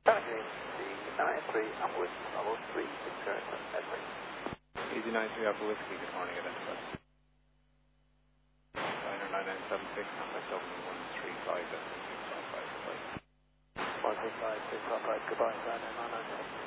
Easy 93 Alpha Whiskey, Bravo 360 Edward. Easy 93 Alpha Whiskey, good morning, identified. Liner 9976, contact W135, 655, goodbye. 165, 655, goodbye, 9997.